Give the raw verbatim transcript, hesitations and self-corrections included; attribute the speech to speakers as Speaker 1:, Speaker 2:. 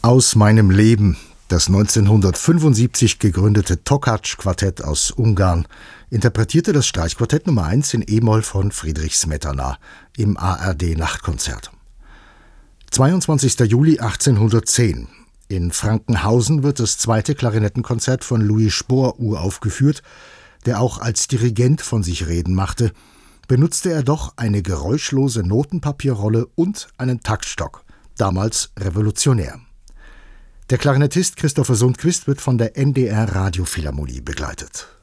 Speaker 1: Aus meinem Leben, das neunzehnhundertfünfundsiebzig gegründete Tokac-Quartett aus Ungarn, interpretierte das Streichquartett Nummer eins in E-Moll von Friedrich Smetana im A R D-Nachtkonzert. zweiundzwanzigster Juli achtzehnhundertzehn. In Frankenhausen wird das zweite Klarinettenkonzert von Louis Spohr uraufgeführt, der auch als Dirigent von sich reden machte, benutzte er doch eine geräuschlose Notenpapierrolle und einen Taktstock, damals revolutionär. Der Klarinettist Christopher Sundquist wird von der N D R Radiophilharmonie begleitet.